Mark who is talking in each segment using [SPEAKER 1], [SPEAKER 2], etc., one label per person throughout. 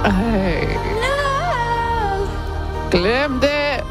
[SPEAKER 1] Glem det!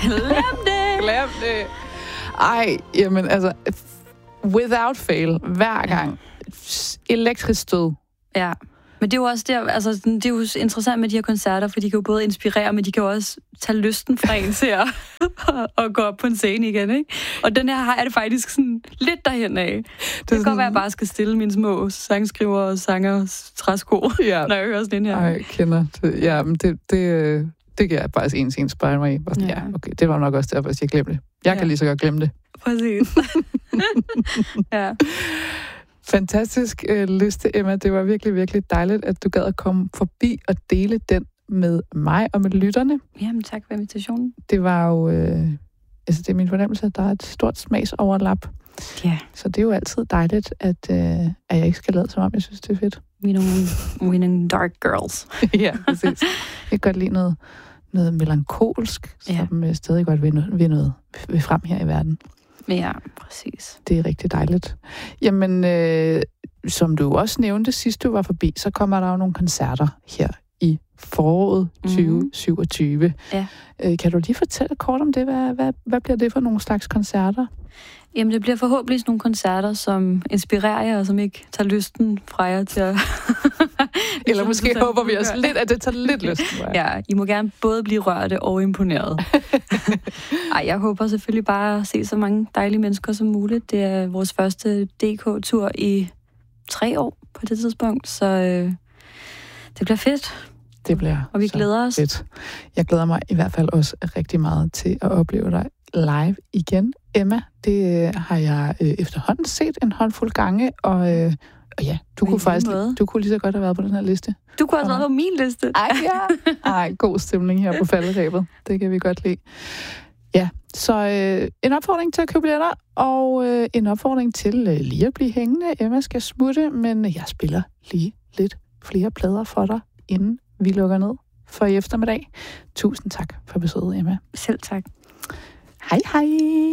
[SPEAKER 1] Glem det! Ej, jamen altså, without fail, hver gang. Elektrisk stød.
[SPEAKER 2] Ja, men det er jo også der, altså, det er jo interessant med de her koncerter, for de kan jo både inspirere, men de kan jo også tage lysten fra en til at gå op på en scene igen, ikke? Og den her har jeg det faktisk sådan lidt derhen af. Det kan godt være, at jeg bare skal stille mine små sangskriver og sanger træsko, når jeg hører sådan her.
[SPEAKER 1] Ej, jeg kender det. Ja, men det kan jeg faktisk en spejle mig i. Ja, okay, det var nok også derfor, at jeg glemte det. Jeg kan lige så godt glemme det.
[SPEAKER 2] Præcis. Ja.
[SPEAKER 1] Fantastisk liste, Emma. Det var virkelig, virkelig dejligt, at du gad at komme forbi og dele den med mig og med lytterne.
[SPEAKER 2] Jamen, tak for invitationen.
[SPEAKER 1] Det var jo... det er min fornemmelse, at der er et stort smagsoverlap.
[SPEAKER 2] Ja.
[SPEAKER 1] Så det er jo altid dejligt, at jeg ikke skal lade som om, jeg synes, det er fedt.
[SPEAKER 2] Vi er nogle dark girls.
[SPEAKER 1] Ja, præcis. Jeg kan godt lide noget melankolsk, som stadig godt vil frem her i verden.
[SPEAKER 2] Ja, præcis.
[SPEAKER 1] Det er rigtig dejligt. Jamen, som du også nævnte sidst, du var forbi, så kommer der jo nogle koncerter her i foråret 2027.
[SPEAKER 2] Ja.
[SPEAKER 1] Kan du lige fortælle kort om det? Hvad bliver det for nogle slags koncerter?
[SPEAKER 2] Jamen, det bliver forhåbentlig sådan nogle koncerter, som inspirerer jer, og som ikke tager lysten fra jer til at...
[SPEAKER 1] Eller måske håber vi også lidt, at det tager lidt lysten fra jer.
[SPEAKER 2] Ja, I må gerne både blive rørte og imponeret. Ej, jeg håber selvfølgelig bare at se så mange dejlige mennesker som muligt. Det er vores første DK-tur i 3 år på det tidspunkt, så det bliver fedt.
[SPEAKER 1] Det bliver
[SPEAKER 2] og vi glæder os.
[SPEAKER 1] Fedt. Jeg glæder mig i hvert fald også rigtig meget til at opleve dig live igen. Emma, det har jeg efterhånden set en håndfuld gange, og ja, du kunne lige så godt have været på den her liste.
[SPEAKER 2] Du kunne også have været på min liste.
[SPEAKER 1] Ej, god stemning her på falderæbet. Det kan vi godt lide. Ja, så en opfordring til at købe billetter, og en opfordring til lige at blive hængende. Emma skal smutte, men jeg spiller lige lidt flere plader for dig, inden vi lukker ned for i eftermiddag. Tusind tak for besøget, Emma.
[SPEAKER 2] Selv tak.
[SPEAKER 1] Hej hej!